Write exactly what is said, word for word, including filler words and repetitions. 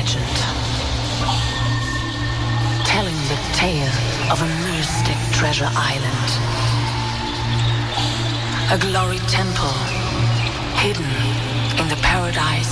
legend, telling the tale of a mystic treasure island, a glory temple hidden in the paradise